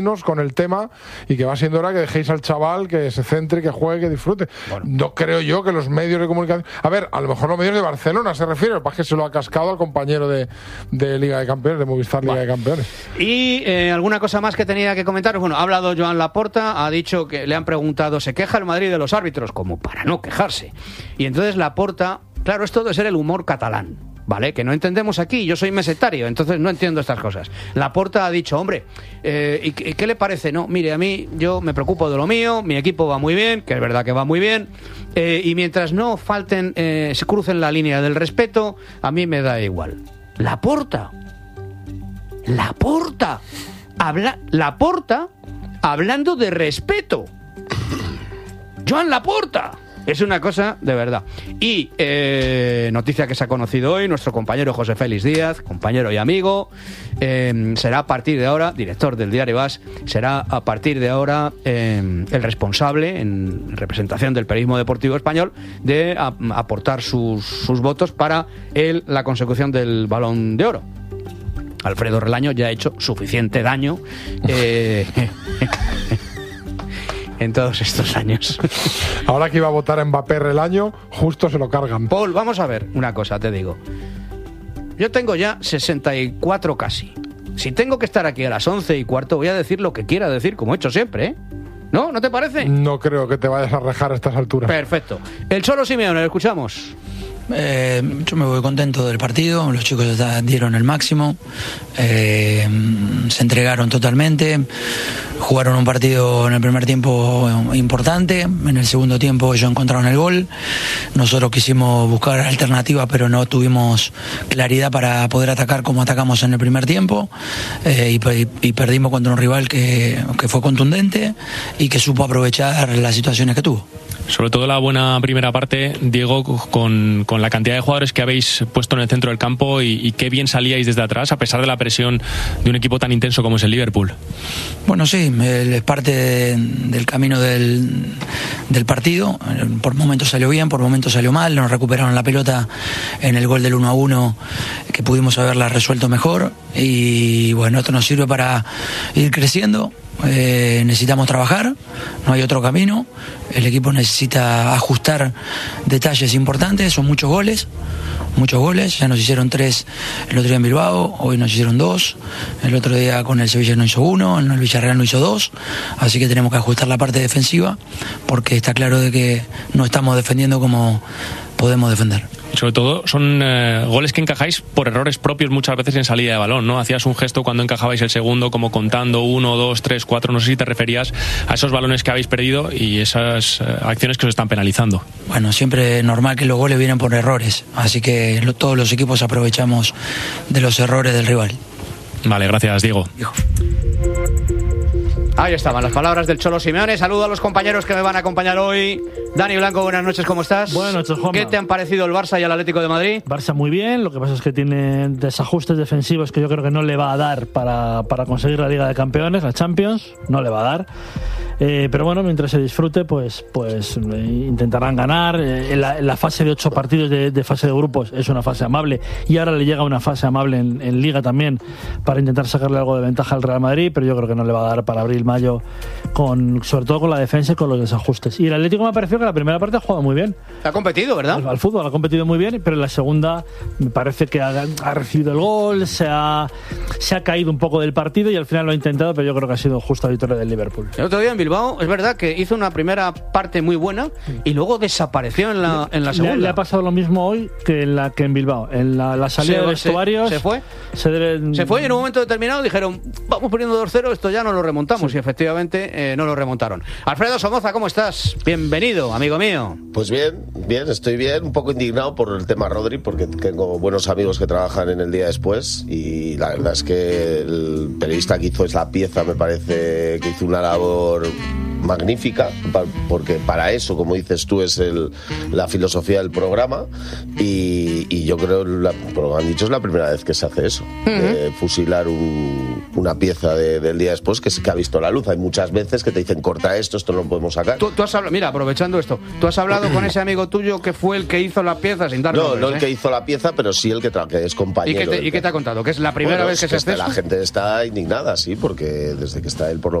con el tema y que va siendo hora que dejéis al chaval que se centre, que juegue, que disfrute. Bueno. No creo yo que los medios de comunicación... A ver, a lo mejor los medios de Barcelona se refiere, el que se lo ha cascado al compañero de Liga de Campeones, de Movistar Liga de Campeones. Y alguna cosa más que tenía que comentaros. Bueno, ha hablado Joan Laporta, ha dicho que le han preguntado, ¿se queja el Madrid de los árbitros? Como para no quejarse. Y entonces Laporta, claro, esto debe ser el humor catalán, ¿vale? Que no entendemos aquí, yo soy mesetario, entonces no entiendo estas cosas. Laporta ha dicho, hombre, ¿y qué le parece? No, mire, a mí, yo me preocupo de lo mío, mi equipo va muy bien, que es verdad que va muy bien, y mientras no falten, se crucen la línea del respeto, a mí me da igual. Laporta, hablando de respeto. Joan Laporta. Es una cosa de verdad. Y noticia que se ha conocido hoy, nuestro compañero José Félix Díaz, compañero y amigo, será a partir de ahora, director del diario AS, será a partir de ahora el responsable, en representación del periodismo deportivo español, de aportar sus votos para la consecución del Balón de Oro. Alfredo Relaño ya ha hecho suficiente daño en todos estos años. Ahora que iba a votar a Mbappé Relaño, justo se lo cargan. Paul, vamos a ver una cosa, te digo. Yo tengo ya 64 casi. Si tengo que estar aquí a las 11:15, voy a decir lo que quiera decir, como he hecho siempre, ¿eh? ¿No? ¿No te parece? No creo que te vayas a rajar a estas alturas. Perfecto. El Cholo Simeone, lo escuchamos. Yo me voy contento del partido, los chicos dieron el máximo, se entregaron totalmente, jugaron un partido en el primer tiempo importante, en el segundo tiempo ellos encontraron el gol, nosotros quisimos buscar alternativas pero no tuvimos claridad para poder atacar como atacamos en el primer tiempo, y perdimos contra un rival que fue contundente y que supo aprovechar las situaciones que tuvo. Sobre todo la buena primera parte, Diego, con la cantidad de jugadores que habéis puesto en el centro del campo y qué bien salíais desde atrás, a pesar de la presión de un equipo tan intenso como es el Liverpool. Bueno, sí, es parte del camino del partido. Por momentos salió bien, por momentos salió mal. Nos recuperaron la pelota en el gol del 1-1, que pudimos haberla resuelto mejor. Y bueno, esto nos sirve para ir creciendo. Necesitamos trabajar, no hay otro camino. El equipo necesita ajustar detalles importantes, son muchos goles, ya nos hicieron 3 el otro día en Bilbao, hoy nos hicieron 2, el otro día con el Sevilla no hizo 1, en el Villarreal no hizo 2, así que tenemos que ajustar la parte defensiva, porque está claro de que no estamos defendiendo como podemos defender. Sobre todo son goles que encajáis por errores propios muchas veces en salida de balón, ¿no? Hacías un gesto cuando encajabais el segundo, como contando 1, 2, 3, 4, no sé si te referías a esos balones que habéis perdido y esas acciones que os están penalizando. Bueno, siempre es normal que los goles vienen por errores, así que todos los equipos aprovechamos de los errores del rival. Vale, gracias, Diego. Ahí estaban las palabras del Cholo Simeone. Saludo a los compañeros que me van a acompañar hoy. Dani Blanco, buenas noches, ¿cómo estás? Buenas noches, Juanma. ¿Qué te han parecido el Barça y el Atlético de Madrid? Barça muy bien, lo que pasa es que tiene desajustes defensivos que yo creo que no le va a dar para conseguir la Liga de Campeones, la Champions, no le va a dar. Pero bueno, mientras se disfrute, pues intentarán ganar. En la fase de 8 partidos de fase de grupos es una fase amable, y ahora le llega una fase amable en Liga también para intentar sacarle algo de ventaja al Real Madrid, pero yo creo que no le va a dar para abril-mayo, sobre todo con la defensa y con los desajustes. Y el Atlético me ha parecido que la primera parte ha jugado muy bien. Ha competido, ¿verdad? Al fútbol ha competido muy bien, pero en la segunda me parece que ha recibido el gol, se ha caído un poco del partido y al final lo ha intentado, pero yo creo que ha sido justa victoria del Liverpool. El otro día en Bilbao es verdad que hizo una primera parte muy buena y luego desapareció en la segunda. Le ha pasado lo mismo hoy que en Bilbao. En la salida de vestuarios se fue. Se fue y en un momento determinado dijeron, vamos poniendo 2-0, esto ya no lo remontamos. Sí. Y efectivamente no lo remontaron. Alfredo Somoza, ¿cómo estás? Bienvenido, amigo mío. Pues bien, estoy bien, un poco indignado por el tema Rodri, porque tengo buenos amigos que trabajan en el día después y la verdad es que el periodista que hizo esa pieza me parece que hizo una labor magnífica, porque para eso, como dices tú, es la filosofía del programa, y yo creo, como han dicho, es la primera vez que se hace eso, fusilar un una pieza del día después que sí que ha visto la luz. Hay muchas veces que te dicen corta esto no lo podemos sacar. Tú has hablado, mira, aprovechando esto, tú has hablado con ese amigo tuyo que fue el que hizo la pieza sin dar nombres, no el que hizo la pieza, pero sí el que es compañero. ¿Y qué te ha contado? ¿Que es la primera vez que se hace eso? La gente está indignada, sí, porque desde que está él por lo